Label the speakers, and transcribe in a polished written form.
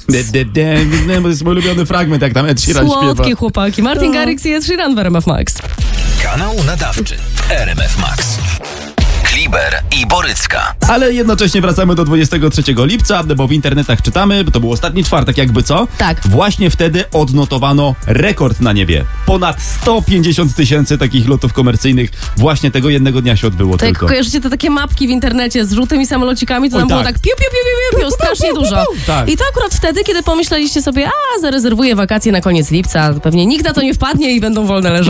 Speaker 1: To jest mój ulubiony fragment, jak tam Ed Sheeran śpiewa.
Speaker 2: Słodkie chłopaki. Martin Garrix i Ed Sheeran w RMF Max.
Speaker 3: Kanał nadawczy RMF Max. Kliber i Borycka.
Speaker 1: Ale jednocześnie wracamy do 23 lipca, bo w internetach czytamy, bo to był ostatni czwartek, jakby co.
Speaker 2: Tak.
Speaker 1: Właśnie wtedy odnotowano rekord na niebie. Ponad 150 000 takich lotów komercyjnych właśnie tego jednego dnia się odbyło
Speaker 2: To jak
Speaker 1: tylko.
Speaker 2: kojarzycie te takie mapki w internecie z żółtymi samolocikami, to
Speaker 1: Oj,
Speaker 2: tam było
Speaker 1: tak.
Speaker 2: tak piu, piu, piu, piu, piu, strasznie dużo.
Speaker 1: Tak.
Speaker 2: I to akurat wtedy, kiedy pomyśleliście sobie, zarezerwuję wakacje na koniec lipca, pewnie nikt na to nie wpadnie i będą wolne leżały.